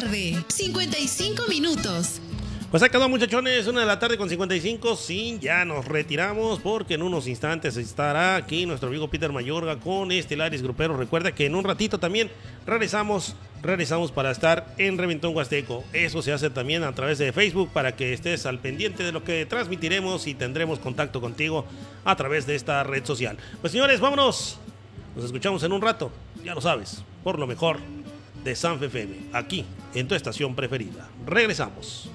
tarde, 55 minutos. Pues acá, muchachones, 1 de la tarde con 55. Sí, ya nos retiramos porque en unos instantes estará aquí nuestro amigo Peter Mayorga con Estelares Gruperos. Recuerda que en un ratito también regresamos para estar en Reventón Huasteco. Eso se hace también a través de Facebook para que estés al pendiente de lo que transmitiremos y tendremos contacto contigo a través de esta red social. Pues señores, vámonos. Nos escuchamos en un rato, ya lo sabes, por lo mejor de Sanfe FM, aquí en tu estación preferida. Regresamos.